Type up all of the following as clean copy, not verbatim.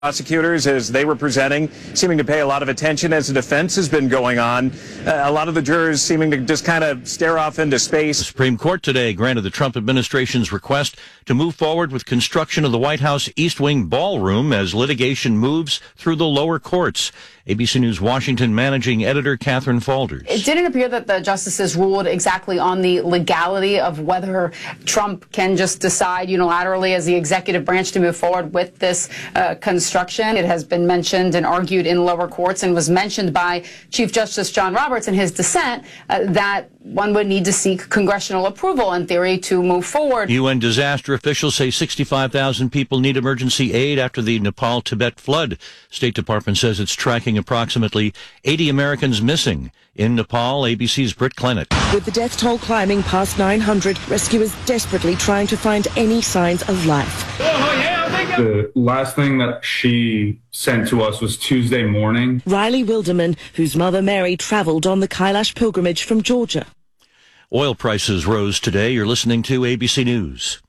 Prosecutors, as they were presenting, seeming to pay a lot of attention as the defense has been going on. A lot of the jurors seeming to just kind of stare off into space. The Supreme Court today granted the Trump administration's request to move forward with construction of the White House East Wing ballroom as litigation moves through the lower courts. ABC News Washington managing editor Catherine Faulders. It didn't appear that the justices ruled exactly on the legality of whether Trump can just decide unilaterally as the executive branch to move forward with this construction. It has been mentioned and argued in lower courts and was mentioned by Chief Justice John Roberts in his dissent that one would need to seek congressional approval in theory to move forward. UN disaster officials say 65,000 people need emergency aid after the Nepal-Tibet flood. State Department says it's tracking approximately 80 Americans missing. In Nepal, ABC's Britt Clennett. With the death toll climbing past 900, rescuers desperately trying to find any signs of life. The last thing that she sent to us was Tuesday morning. Riley Wilderman, whose mother Mary traveled on the Kailash pilgrimage from Georgia. Oil prices rose today. You're listening to ABC News.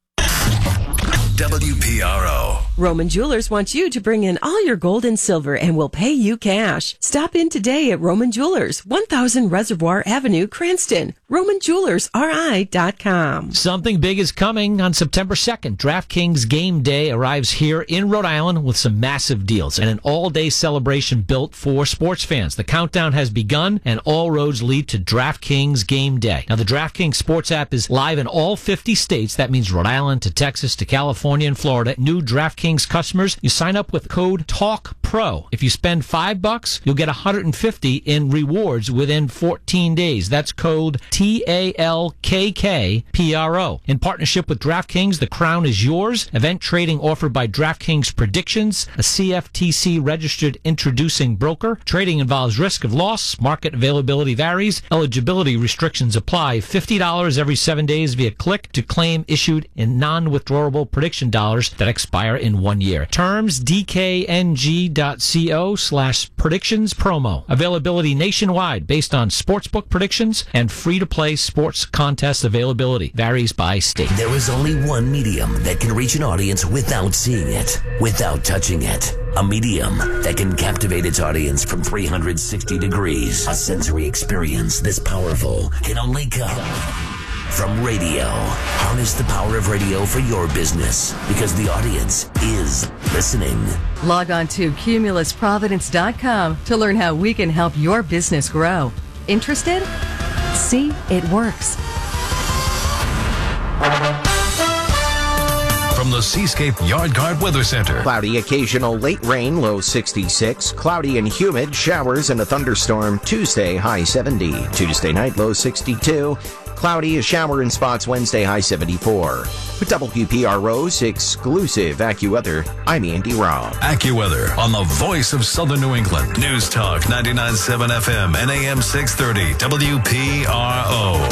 WPRO. Roman Jewelers wants you to bring in all your gold and silver and will pay you cash. Stop in today at Roman Jewelers, 1000 Reservoir Avenue, Cranston. RomanJewelersRI.com. Something big is coming on September 2nd. DraftKings Game Day arrives here in Rhode Island with some massive deals and an all-day celebration built for sports fans. The countdown has begun and all roads lead to DraftKings Game Day. Now, the DraftKings Sports app is live in all 50 states. That means Rhode Island to Texas to California and Florida. New DraftKings customers, you sign up with code TALKPRO. If you spend $5, you'll get $150 in rewards within 14 days. That's code TALKKPRO. In partnership with DraftKings, the crown is yours. Event trading offered by DraftKings Predictions, a CFTC registered introducing broker. Trading involves risk of loss. Market availability varies. Eligibility restrictions apply. $50 every 7 days via click to claim issued in non-withdrawable prediction dollars that expire in 1 year. Terms dkng.co/predictions promo. Availability nationwide based on sportsbook predictions and free-to-play sports contest availability. Varies by state. There is only one medium that can reach an audience without seeing it, without touching it. A medium that can captivate its audience from 360 degrees. A sensory experience this powerful can only come from radio. Harness the power of radio for your business because the audience is listening. Log on to CumulusProvidence.com to learn how we can help your business grow. Interested? See, it works. From the Seascape Yard Guard Weather Center. Cloudy, occasional late rain, low 66. Cloudy and humid, showers and a thunderstorm. Tuesday, high 70. Tuesday night, low 62. Cloudy, a shower in spots Wednesday, high 74. With WPRO's exclusive AccuWeather, I'm Andy Robb. AccuWeather on the voice of Southern New England. News Talk 99.7 FM and AM 630 WPRO.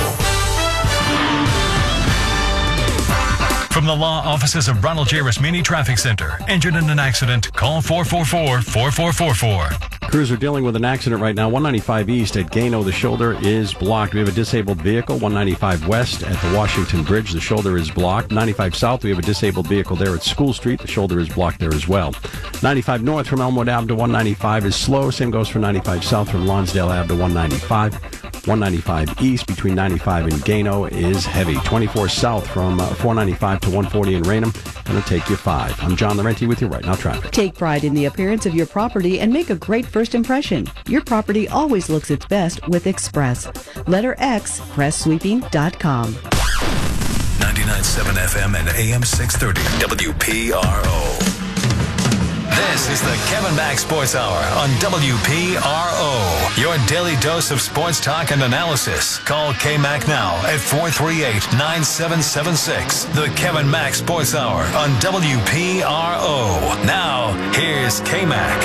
From the law offices of Ronald J. Rasmini Traffic Center. Injured in an accident? Call 444-4444. Crews are dealing with an accident right now. 195 East at Gano, the shoulder is blocked. We have a disabled vehicle. 195 West at the Washington Bridge, the shoulder is blocked. 95 South, we have a disabled vehicle there at School Street. The shoulder is blocked there as well. 95 North from Elmwood Ave to 195 is slow. Same goes for 95 South from Lonsdale Ave to 195. 195 East between 95 and Gano is heavy. 24 South from 495 to 140 in Raynham. Gonna take you 5. I'm John Laurenti with your Right Now Traffic. Take pride in the appearance of your property and make a great first impression. Your property always looks its best with Express. Letter X, PressSweeping.com. 99.7 FM and AM 630 WPRO. This is the Kevin Mack Sports Hour on WPRO. Your daily dose of sports talk and analysis. Call K-Mac now at 438-9776. The Kevin Mack Sports Hour on WPRO. Now, here's K-Mac.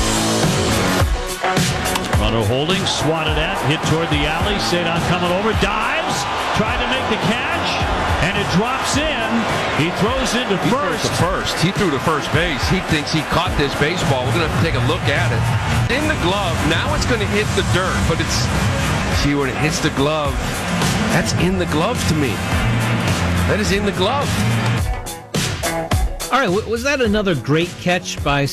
Toronto holding, swatted at, hit toward the alley. Sadon coming over, dives, tried to make the catch, and it drops in. He throws into first. He threw to first base. He thinks he caught this baseball. We're going to have to take a look at it. In the glove. Now it's going to hit the dirt, but it's, see, when it hits the glove, that's in the glove to me. That is in the glove. All right, was that another great catch by